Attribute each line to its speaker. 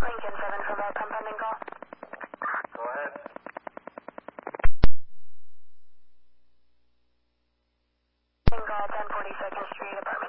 Speaker 1: Lincoln 7 for Belcom, pending call.
Speaker 2: Go ahead.
Speaker 1: Pending call, 1042nd Street, apartment